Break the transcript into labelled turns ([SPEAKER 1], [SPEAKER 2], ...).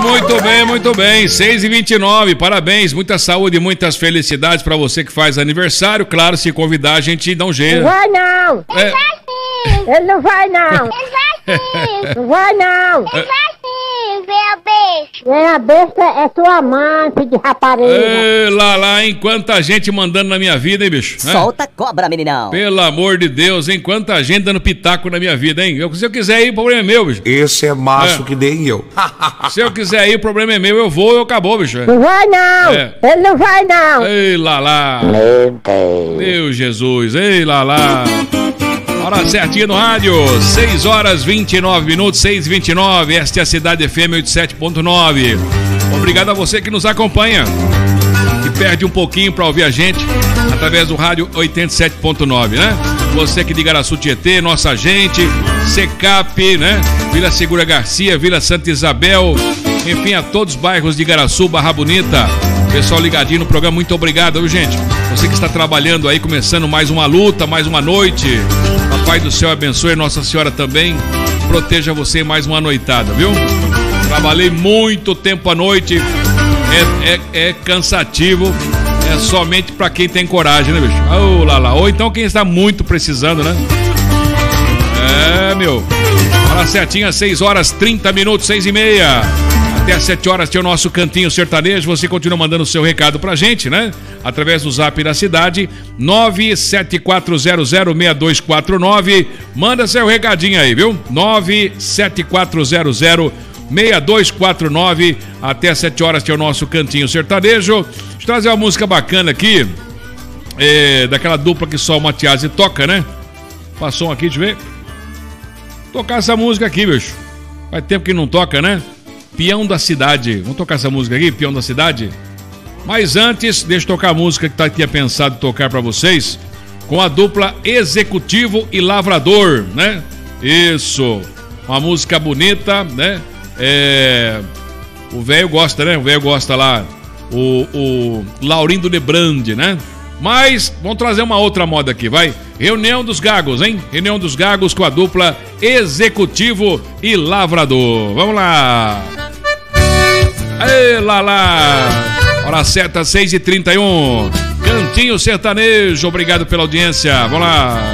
[SPEAKER 1] muito bem. 6h29, parabéns, muita saúde, muitas felicidades pra você que faz aniversário. Claro, se convidar a gente dá um jeito.
[SPEAKER 2] Não vai não. Ele não vai não. Não vai não. Vem a besta é tua mãe, filho de rapariga.
[SPEAKER 1] Ei, lá, hein? Quanta gente mandando na minha vida, hein, bicho?
[SPEAKER 3] Solta a cobra, meninão.
[SPEAKER 1] Pelo amor de Deus, hein? Quanta gente dando pitaco na minha vida, hein? Se eu quiser ir, o problema é meu, bicho.
[SPEAKER 4] Esse é macho que nem eu.
[SPEAKER 1] Se eu quiser ir, o problema é meu. Eu vou, acabou, bicho.
[SPEAKER 2] Não vai não. Ele não vai não.
[SPEAKER 1] Ei, lá.
[SPEAKER 2] Meu Deus.
[SPEAKER 1] Meu Jesus, ei, lá. Hora certinha no rádio, 6h29, 6h29, esta é a Cidade FM 87.9. Obrigado a você que nos acompanha, que perde um pouquinho para ouvir a gente através do rádio 87.9, né? Você que de Igaraçu Tietê, nossa gente, Secap, né? Vila Segura Garcia, Vila Santa Isabel, enfim, a todos os bairros de Igaraçu, Barra Bonita. Pessoal ligadinho no programa, muito obrigado, viu, gente? Você que está trabalhando aí, começando mais uma luta, mais uma noite. Papai do céu abençoe, Nossa Senhora também proteja você em mais uma noitada, viu? Trabalhei muito tempo à noite, é cansativo, é somente pra quem tem coragem, né, bicho? Oh, lá. Ou então quem está muito precisando, né? Meu. Hora certinha, 6h30, 6h30. Até às 7 horas tem o nosso Cantinho Sertanejo. Você continua mandando o seu recado pra gente, né? Através do zap da cidade, 974006249. Manda seu recadinho aí, viu? 974006249. Até às 7 horas tem o nosso Cantinho Sertanejo. Deixa eu trazer uma música bacana aqui. Daquela dupla que só o Matiasi toca, né? Passou aqui, deixa eu ver. Tocar essa música aqui, bicho. Faz tempo que não toca, né? Peão da Cidade. Vamos tocar essa música aqui, Peão da Cidade? Mas antes, deixa eu tocar a música que tinha pensado tocar pra vocês, com a dupla Executivo e Lavrador, né? Isso. Uma música bonita, né? O velho gosta, né? O velho gosta lá. O Laurindo Lebrande, né? Mas vamos trazer uma outra moda aqui, vai. Reunião dos Gagos, hein? Reunião dos Gagos com a dupla Executivo e Lavrador. Vamos lá. Ei, lá. Hora certa, 6h31. Cantinho Sertanejo. Obrigado pela audiência. Vamos lá.